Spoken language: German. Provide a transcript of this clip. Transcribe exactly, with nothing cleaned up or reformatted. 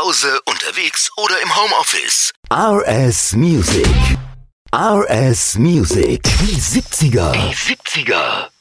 Hause, unterwegs oder im Homeoffice. R S Music. R S Music. Die siebziger. Die siebziger.